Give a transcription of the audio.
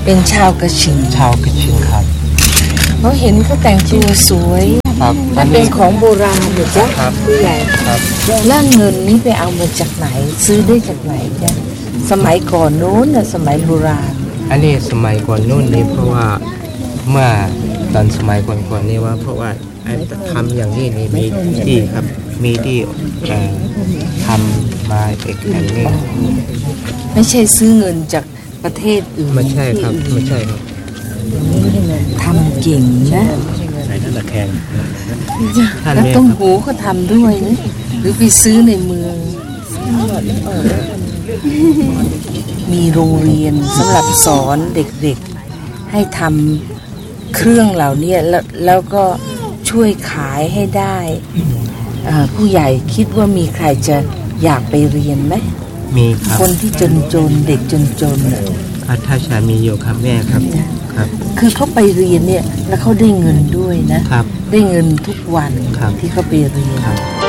เป็นชาวกระชิงครับเขาเห็นเขาแต่งตัวสวยครับมันเป็นของโบราณเหรอจ๊ะผู้ใหญ่ครับแล้วเงินนี้ไปเอามาจากไหนซื้อได้จากไหนจ๊ะสมัยก่อนโน้นน่ะสมัยโบราณอันนี้สมัยก่อนนู่นนี่เพราะว่าเมื่อตอนสมัยก่อนนี่ว่าเพราะว่าทำอย่างนี้นี่มีที่ครับมีที่ทำมาเอกอันนี้ไม่ใช่ซื้อเงินจากประเทศอื่นไม่ใช่ครับไม่ใช่ครับทำเก่งนะใส่นั่นตะแคงแล้วต้องหูเขาทำด้วยนะหรือไปซื้อในเมืองมีโรงเรียนสำหรับสอนเด็กๆให้ทำเครื่องเหล่านี้แล้วก็ช่วยขายให้ได้ผู้ใหญ่คิดว่ามีใครจะอยากไปเรียนไหมมีครับคนที่จนเด็กจนถ้าชามีอยู่ครับแม่ครับครับคือเขาไปเรียนเนี่ยแล้วเขาได้เงินด้วยนะครับได้เงินทุกวันที่เขาไปเรียน